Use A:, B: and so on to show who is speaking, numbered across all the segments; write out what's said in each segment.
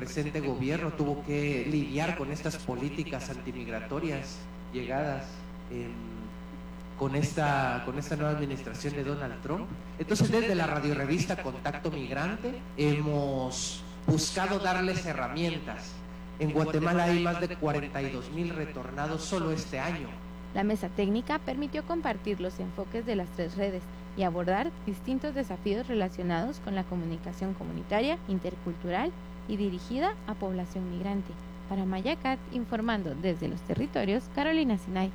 A: presente gobierno tuvo que lidiar con estas políticas antimigratorias llegadas con esta nueva administración de Donald Trump. Entonces, desde la radiorevista Contacto Migrante hemos buscado darles herramientas. En Guatemala hay más de 42,000 retornados solo este año.
B: La mesa técnica permitió compartir los enfoques de las 3 redes y abordar distintos desafíos relacionados con la comunicación comunitaria, intercultural y dirigida a población migrante. Para Mayacat, informando desde los territorios, Carolina Sinay.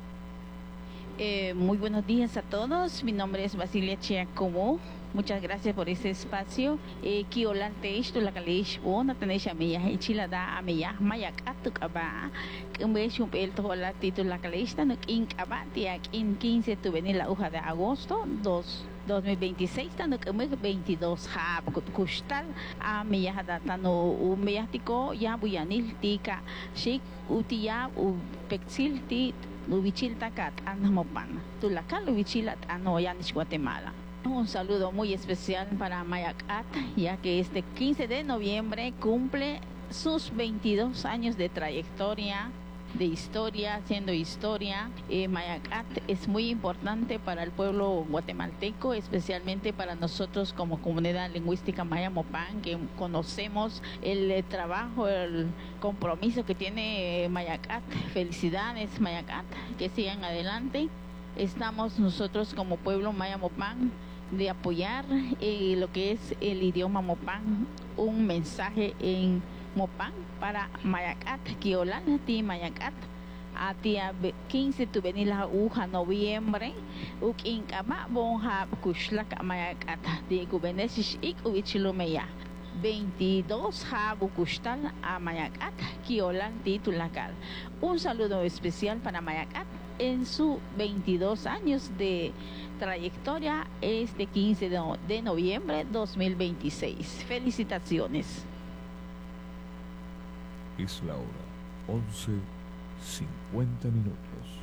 C: Muy buenos días a todos. Mi nombre es Basilia Chiacobo. Muchas gracias por este espacio. Kiolante esto la caleish bona tenesha meya hichilada ameya Mayacat tukaba. Kembeshum el tola título la caleish tanuk inkaba tiak in 15 tu venir la hoja de agosto 2026 tanuk 22 ha kustal ameya datano umeyatiko ya buyanil tika shik utiya u pexil ti Lubichil takat anamopan, tulakal lubichilat anoyanis Guatemala. Un saludo muy especial para Mayacat, ya que este 15 de noviembre cumple sus 22 años de trayectoria, de historia, haciendo historia. Mayacat es muy importante para el pueblo guatemalteco, especialmente para nosotros como comunidad lingüística Maya Mopán, que conocemos el trabajo, el compromiso que tiene Mayacat. Felicidades Mayacat, que sigan adelante. Estamos nosotros como pueblo Maya Mopán de apoyar lo que es el idioma Mopán, un mensaje en Mopán para Mayacat, Kiolana ti Mayacat, a tía 15 tu venir la uja noviembre, uk inkama bonja kushlak Mayacat, de gubenesis ik uichilumeya. 22 Jabu Kustal a Mayacat, Kiolan titulacal. Un saludo especial para Mayacat en sus 22 años de trayectoria este 15 de noviembre 2026. Felicitaciones.
D: Es la hora 11:50.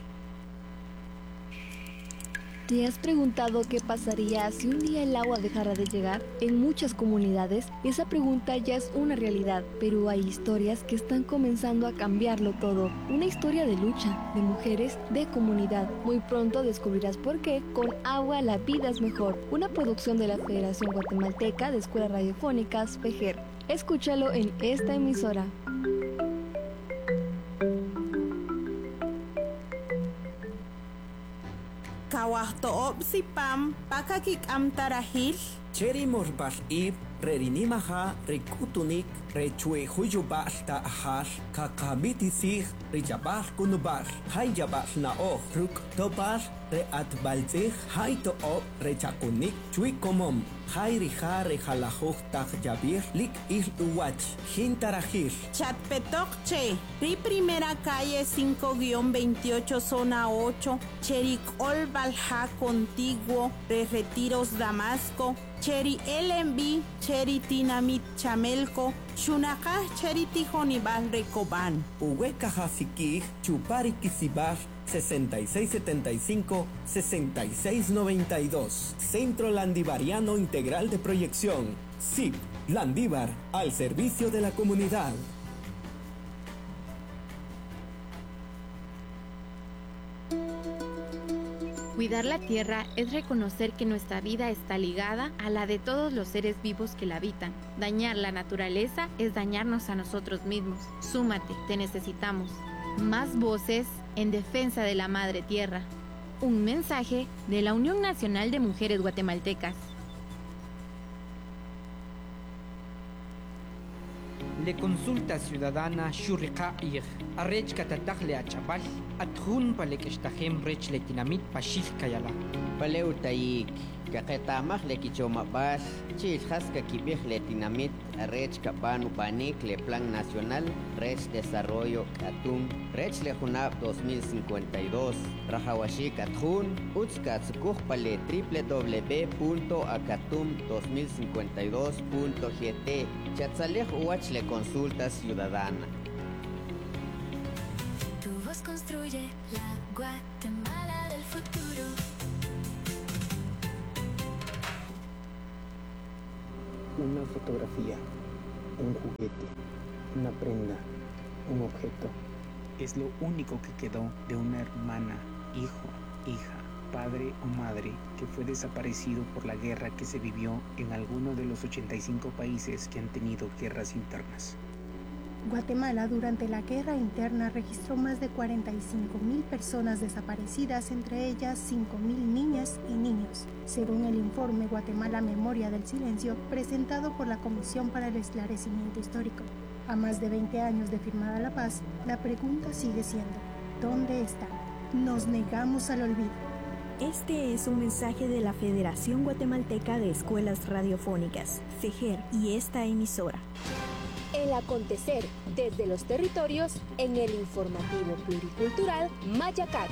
E: ¿Te has preguntado qué pasaría si un día el agua dejara de llegar? En muchas comunidades, esa pregunta ya es una realidad, pero hay historias que están comenzando a cambiarlo todo. Una historia de lucha, de mujeres, de comunidad. Muy pronto descubrirás por qué con Agua la vida es mejor, una producción de la Federación Guatemalteca de Escuelas Radiofónicas, FEGER. Escúchalo en esta emisora.
F: Kawahto Opsipam, Pakakik Amtarahil,
G: Cheri morbal ib, rerinimaha, rikutunik, rechue huyubal ta ahal, kakamitisig, rijabal kunubal, hayabal naoh, ruk tobal, reatbalzig, hayto op, rechakunik, chuikomom, hayrija rejalajuj tak yabir, lik il uwach, jintarajir.
F: Chatpetokche, Ri Primera Calle 5-28 Zona 8, Chericol Balja Contiguo, Retiros Damasco, Cheri LMB, Cheri Tinamit Chamelco, Chunacá Cheri Tijonibal Recoban.
G: Uhueca Hasikij, Chupari Kisibal, 6675-6692. Centro Landivariano Integral de Proyección. CIP, Landívar, al servicio de la comunidad.
B: Cuidar la tierra es reconocer que nuestra vida está ligada a la de todos los seres vivos que la habitan. Dañar la naturaleza es dañarnos a nosotros mismos. Súmate, te necesitamos. Más voces en defensa de la madre tierra. Un mensaje de la Unión Nacional de Mujeres Guatemaltecas.
H: Le consulta ciudadana Shurriqa'ir, Arrech Katataj le Achabal, Atjun Palekestajem Rech Letinamit Pashil Kayala.
I: Paleutaik, Kaketamach le Kichomabas, Chil Haska Kibij Letinamit, Arrech Kapanu Panik le Plan Nacional, Rech Desarrollo Katum, Rech le Junab 2052, Rajawashik Atjun, Utskatsukuj Pale www.akatum2052.gt, Chatzalej Uach le Consulta Ciudadana.
J: Tu voz construye la Guatemala del futuro.
G: Una fotografía,
D: un juguete, una prenda, un objeto. Es lo único que quedó de una hermana, hijo, hija, padre o madre que fue desaparecido por la guerra que se vivió en alguno de los 85 países que han tenido guerras internas.
K: Guatemala durante la guerra interna registró más de 45.000 personas desaparecidas, entre ellas 5.000 niñas y niños, según el informe Guatemala Memoria del Silencio presentado por la Comisión para el Esclarecimiento Histórico. A más de 20 años de firmada la paz, la pregunta sigue siendo, ¿dónde están? Nos negamos al olvido.
L: Este es un mensaje de la Federación Guatemalteca de Escuelas Radiofónicas, FEGER, y esta emisora.
M: El acontecer desde los territorios en el informativo pluricultural Mayacat.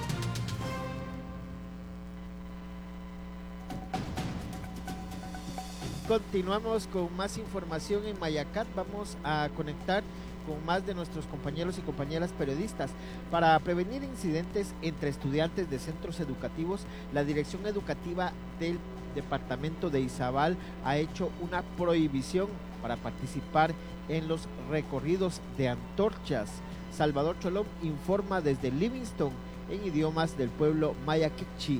N: Continuamos con más información en Mayacat. Vamos a conectar con más de nuestros compañeros y compañeras periodistas. Para prevenir incidentes entre estudiantes de centros educativos, la Dirección Educativa del Departamento de Izabal ha hecho una prohibición para participar en los recorridos de antorchas. Salvador Cholom informa desde Livingston en idiomas del pueblo maya Quechí.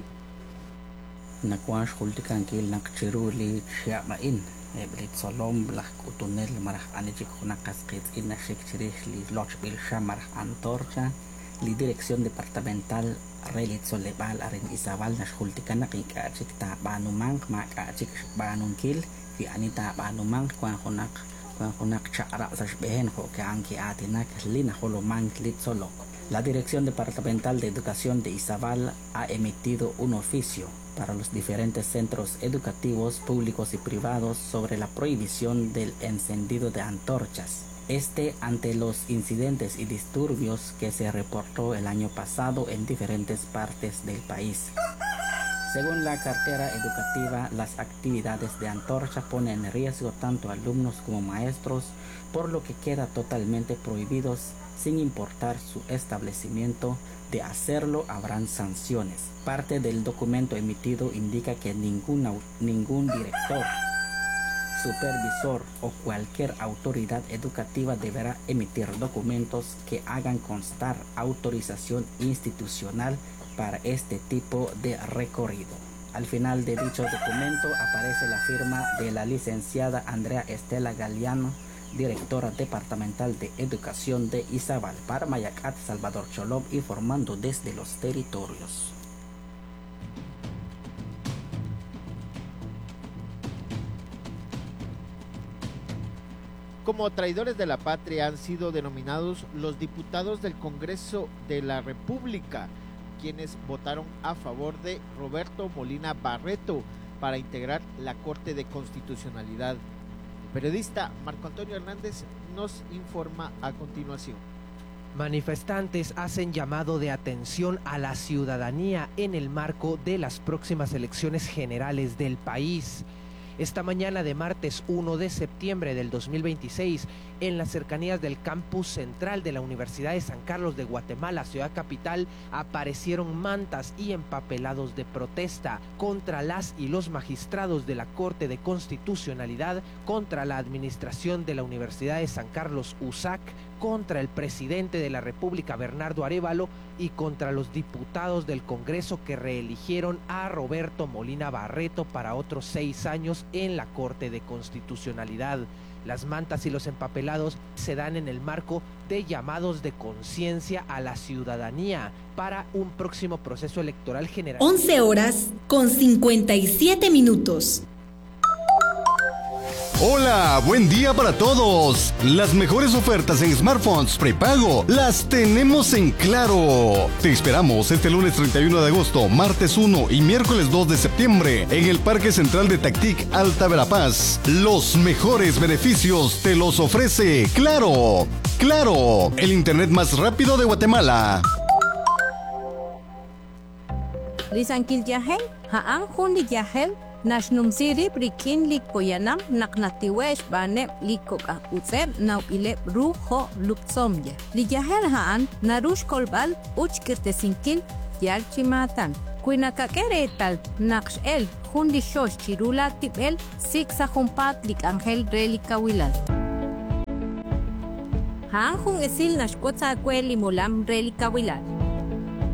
O: Nakwash hultikanki nakchiruli xiamain eblit solom blah kutunel marah anechik hunakasqit inashikchirih li lochbil shamarah antorcha li Dirección Departamental Relit Solebal arin Izabal nash hultikanaki kachik ta banumang ma kachik banunkil fi anita banumang kwan hunak chara sashbehen ho que anki atinak lina holomang lit solok. La Dirección Departamental de Educación de Izabal ha emitido un oficio para los diferentes centros educativos públicos y privados sobre la prohibición del encendido de antorchas. Ante los incidentes y disturbios que se reportó el año pasado en diferentes partes del país. Según la cartera educativa, las actividades de antorcha ponen en riesgo tanto alumnos como maestros, por lo que queda totalmente prohibidos sin importar su establecimiento. De hacerlo habrán sanciones. Parte del documento emitido indica que ningún director, supervisor o cualquier autoridad educativa deberá emitir documentos que hagan constar autorización institucional para este tipo de recorrido. Al final de dicho documento aparece la firma de la licenciada Andrea Estela Galeano, directora departamental de Educación de Izabal. Para Mayacat, Salvador Cholom informando desde los territorios.
N: Como traidores de la patria han sido denominados los diputados del Congreso de la República, quienes votaron a favor de Roberto Molina Barreto para integrar la Corte de Constitucionalidad. El periodista Marco Antonio Hernández nos informa a continuación.
A: Manifestantes hacen llamado de atención a la ciudadanía en el marco de las próximas elecciones generales del país. Esta mañana de martes 1 de septiembre del 2026, en las cercanías del campus central de la Universidad de San Carlos de Guatemala, ciudad capital, aparecieron mantas y empapelados de protesta contra las y los magistrados de la Corte de Constitucionalidad, contra la administración de la Universidad de San Carlos USAC, contra el presidente de la República Bernardo Arévalo y contra los diputados del Congreso que reeligieron a Roberto Molina Barreto para otros 6 años en la Corte de Constitucionalidad. Las mantas y los empapelados se dan en el marco de llamados de conciencia a la ciudadanía para un próximo proceso electoral general.
P: 11:57.
Q: Hola, buen día para todos. Las mejores ofertas en smartphones prepago las tenemos en Claro. Te esperamos este lunes 31 de agosto, martes 1 y miércoles 2 de septiembre en el Parque Central de Tactic, Alta Verapaz. Los mejores beneficios te los ofrece Claro. Claro, el internet más rápido de Guatemala.
R: Lisankil Yahel, Haan Hundi Yahel. Nashnum siri prikin lik poyanam naknatiwesh bane likoka utser nau ile ruho lupsomye. Liyaher haan narush kolbal uchkirtesinkil yalchimatan. Kuinakakeretal naksh el hundi shosh chirula tibel siksa humpat lik angel relika wilal. Hanjun esil nashkotsa kweli molam reli kawilal.